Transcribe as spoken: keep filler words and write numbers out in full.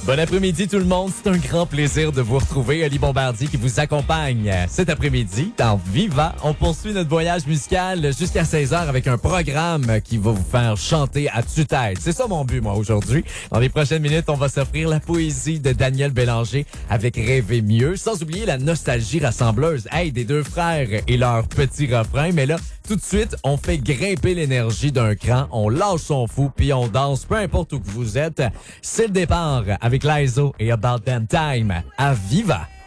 Bon après-midi tout le monde, c'est un grand plaisir de vous retrouver. Ali Bombardier qui vous accompagne cet après-midi dans Viva. On poursuit notre voyage musical jusqu'à seize heures avec un programme qui va vous faire chanter à tue-tête. C'est ça mon but moi aujourd'hui. Dans les prochaines minutes, on va s'offrir la poésie de Daniel Bélanger avec Rêver mieux, sans oublier la nostalgie rassembleuse. Hey, des deux frères et leur petit refrain, mais là, tout de suite, on fait grimper l'énergie d'un cran, on lâche son fou, puis on danse, peu importe où que vous êtes. C'est le départ avec Laizo et About Damn Time à Viva.